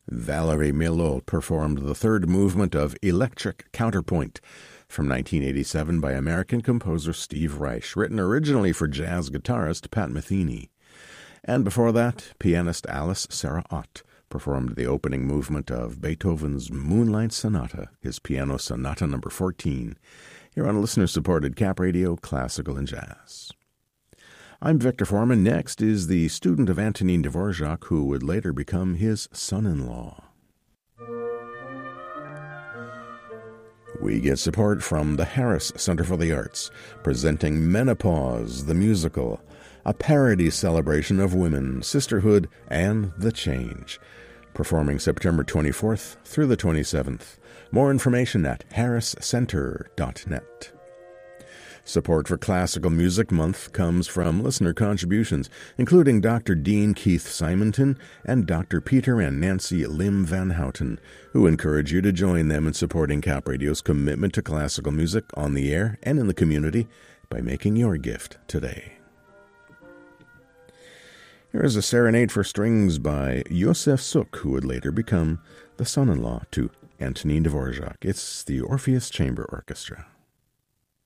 Valerie Milhaud performed the third movement of Electric Counterpoint from 1987 by American composer Steve Reich, written originally for jazz guitarist Pat Metheny. And before that, pianist Alice Sarah Ott performed the opening movement of Beethoven's Moonlight Sonata, his piano sonata number 14, here on listener-supported Cap Radio Classical and Jazz. I'm Victor Foreman. Next is the student of Antonin Dvorak, who would later become his son-in-law. We get support from the Harris Center for the Arts, presenting Menopause, the musical, a parody celebration of women, sisterhood, and the change, performing September 24th through the 27th. More information at harriscenter.net. Support for Classical Music Month comes from listener contributions, including Dr. Dean Keith Simonton and Dr. Peter and Nancy Lim Van Houten, who encourage you to join them in supporting Cap Radio's commitment to classical music on the air and in the community by making your gift today. Here is a serenade for strings by Yosef Suk, who would later become the son-in-law to Antonin Dvorak. It's the Orpheus Chamber Orchestra.